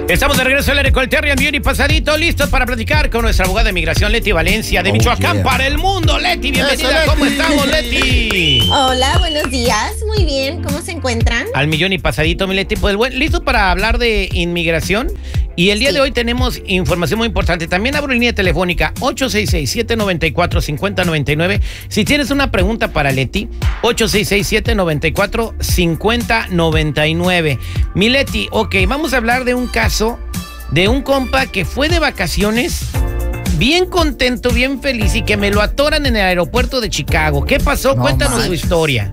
Estamos de regreso al aire con el Terry and Beauty pasadito, listos para platicar con nuestra abogada de migración, Leti Valencia, de Michoacán para el mundo. Leti, bienvenida. ¿Cómo estamos, Leti? Hola, buenos días. Muy bien. ¿Cómo se encuentran? Al millón y pasadito, mi Leti. Pues bueno, listo para hablar de inmigración. Y el día de hoy tenemos información muy importante. También abro línea telefónica 866-794-5099. Si tienes una pregunta para Leti, 866-794-5099. Mi Leti, ok, vamos a hablar de un caso de un compa que fue de vacaciones bien contento, bien feliz y que me lo atoran en el aeropuerto de Chicago. ¿Qué pasó? Cuéntanos tu historia.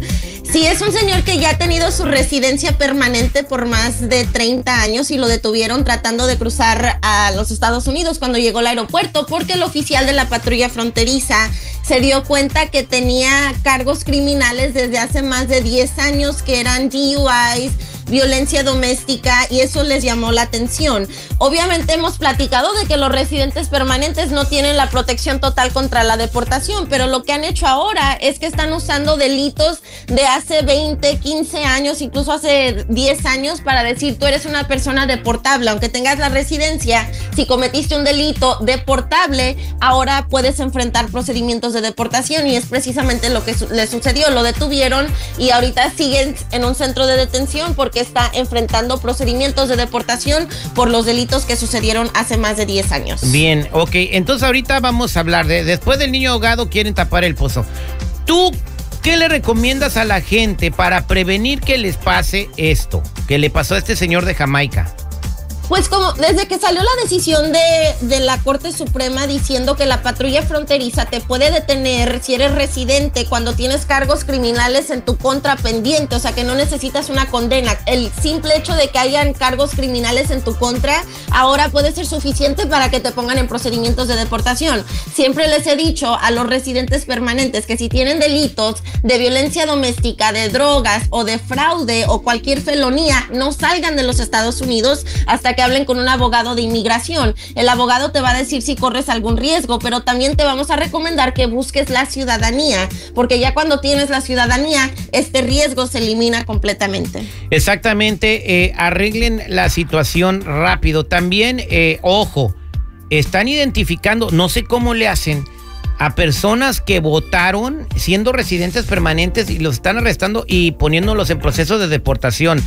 Sí, es un señor que ya ha tenido su residencia permanente por más de 30 años y lo detuvieron tratando de cruzar a los Estados Unidos cuando llegó al aeropuerto porque el oficial de la patrulla fronteriza se dio cuenta que tenía cargos criminales desde hace más de 10 años que eran DUIs, violencia doméstica, y eso les llamó la atención. Obviamente hemos platicado de que los residentes permanentes no tienen la protección total contra la deportación, pero lo que han hecho ahora es que están usando delitos de hace 20, 15 años, incluso hace 10 años para decir tú eres una persona deportable, aunque tengas la residencia, si cometiste un delito deportable, ahora puedes enfrentar procedimientos de deportación, y es precisamente lo que le sucedió. Lo detuvieron y ahorita siguen en un centro de detención porque está enfrentando procedimientos de deportación por los delitos que sucedieron hace más de 10 años. Bien, ok, entonces ahorita vamos a hablar de después del niño ahogado quieren tapar el pozo. ¿Tú qué le recomiendas a la gente para prevenir que les pase esto que le pasó a este señor de Jamaica? Pues como desde que salió la decisión de la Corte Suprema diciendo que la patrulla fronteriza te puede detener si eres residente cuando tienes cargos criminales en tu contra pendiente, o sea que no necesitas una condena. El simple hecho de que hayan cargos criminales en tu contra ahora puede ser suficiente para que te pongan en procedimientos de deportación. Siempre les he dicho a los residentes permanentes que si tienen delitos de violencia doméstica, de drogas o de fraude o cualquier felonía, no salgan de los Estados Unidos hasta que hablen con un abogado de inmigración. El abogado te va a decir si corres algún riesgo, pero también te vamos a recomendar que busques la ciudadanía, porque ya cuando tienes la ciudadanía, este riesgo se elimina completamente. Exactamente, arreglen la situación rápido. También, ojo, están identificando, no sé cómo le hacen, a personas que votaron siendo residentes permanentes y los están arrestando y poniéndolos en proceso de deportación.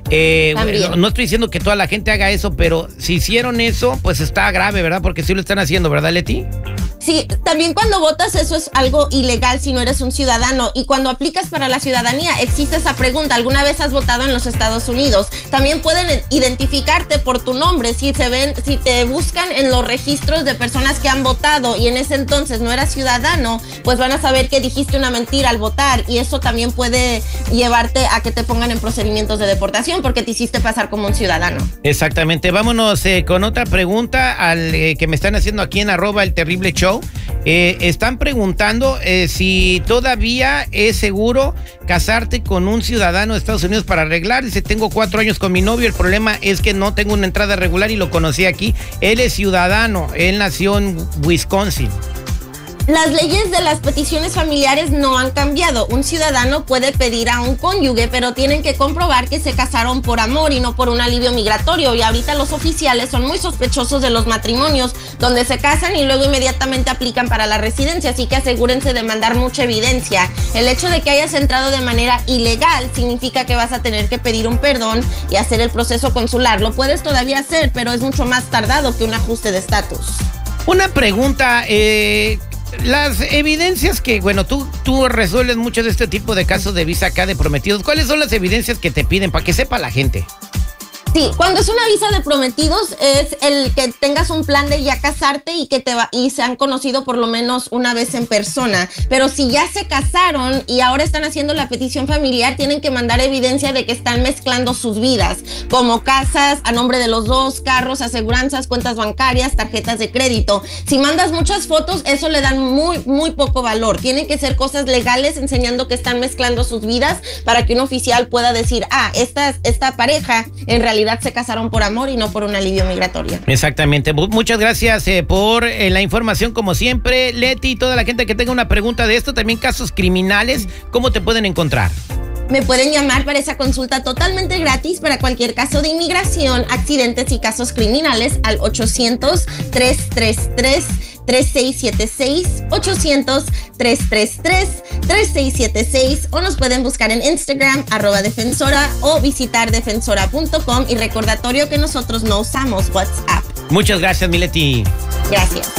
No estoy diciendo que toda la gente haga eso, pero si hicieron eso, pues está grave, ¿verdad? Porque sí lo están haciendo, ¿verdad, Leti? Sí, también cuando votas eso es algo ilegal si no eres un ciudadano, y cuando aplicas para la ciudadanía existe esa pregunta: ¿alguna vez has votado en los Estados Unidos? También pueden identificarte por tu nombre. Si te buscan en los registros de personas que han votado y en ese entonces no eras ciudadano, pues van a saber que dijiste una mentira al votar, y eso también puede llevarte a que te pongan en procedimientos de deportación porque te hiciste pasar como un ciudadano. Exactamente. Vámonos con otra pregunta al que me están haciendo aquí en @elterribleshow. Están preguntando si todavía es seguro casarte con un ciudadano de Estados Unidos para arreglar. Dice, tengo 4 años con mi novio, el problema es que no tengo una entrada regular y lo conocí aquí. Él es ciudadano, él nació en Wisconsin. Las leyes de las peticiones familiares no han cambiado. Un ciudadano puede pedir a un cónyuge, pero tienen que comprobar que se casaron por amor y no por un alivio migratorio. Y ahorita los oficiales son muy sospechosos de los matrimonios donde se casan y luego inmediatamente aplican para la residencia, así que asegúrense de mandar mucha evidencia. El hecho de que hayas entrado de manera ilegal significa que vas a tener que pedir un perdón y hacer el proceso consular. Lo puedes todavía hacer, pero es mucho más tardado que un ajuste de estatus. Una pregunta, las evidencias que, bueno, tú resuelves mucho de este tipo de casos de visa acá de prometidos. ¿Cuáles son las evidencias que te piden para que sepa la gente? Sí, cuando es una visa de prometidos es el que tengas un plan de ya casarte y que y se han conocido por lo menos una vez en persona. Pero si ya se casaron y ahora están haciendo la petición familiar, tienen que mandar evidencia de que están mezclando sus vidas, como casas a nombre de los dos, carros, aseguranzas, cuentas bancarias, tarjetas de crédito. Si mandas muchas fotos, eso le dan muy poco valor. Tienen que ser cosas legales enseñando que están mezclando sus vidas para que un oficial pueda decir, esta pareja en realidad se casaron por amor y no por un alivio migratorio. Exactamente. Muchas gracias por la información, como siempre, Leti, y toda la gente que tenga una pregunta de esto, también casos criminales, ¿cómo te pueden encontrar? Me pueden llamar para esa consulta totalmente gratis para cualquier caso de inmigración, accidentes y casos criminales al 800-333-3676, 800-333-3676, o nos pueden buscar en Instagram, @defensora, o visitar defensora.com, y recordatorio que nosotros no usamos WhatsApp. Muchas gracias, Mileti. Gracias.